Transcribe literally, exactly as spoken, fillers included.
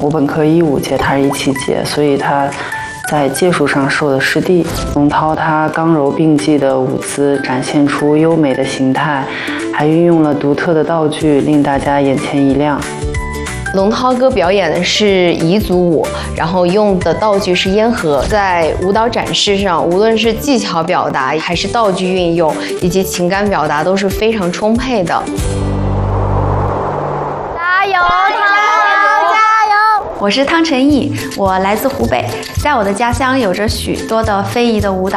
我本科一五届，他是一七届，所以他在届数上受的师弟。龙涛他刚柔并济的舞姿展现出优美的形态，还运用了独特的道具，令大家眼前一亮。 龙涛哥表演的是彝族舞，然后用的道具是烟盒。在舞蹈展示上，无论是技巧表达，还是道具运用，以及情感表达，都是非常充沛的。 加油，汤！加油！ 我是汤晨毅，我来自湖北，在我的家乡有着许多的非遗的舞蹈。